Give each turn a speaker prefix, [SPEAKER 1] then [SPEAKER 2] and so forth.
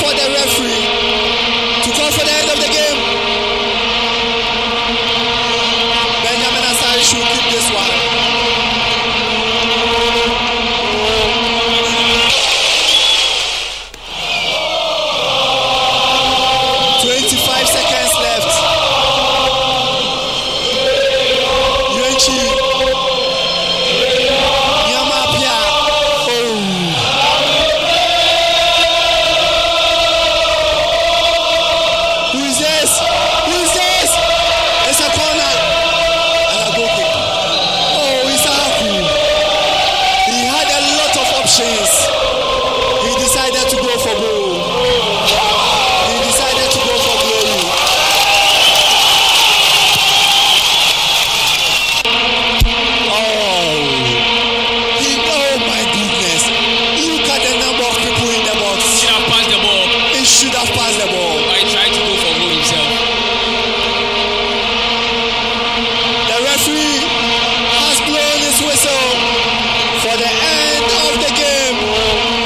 [SPEAKER 1] for the referee to call for the end of the game. Benjamin Asare should keep this one. 25 seconds left. UNC. Yamapia. Oh. Who is this? Who is this? It's a corner. And a goal kick. Oh, Isaku. He had a lot of options. He decided to go for goal. He decided to go for glory. Oh my goodness. Look at the number of people in the box.
[SPEAKER 2] He should have passed the ball.
[SPEAKER 1] He should have passed the ball.
[SPEAKER 2] But he tried to go for goal himself.
[SPEAKER 1] The referee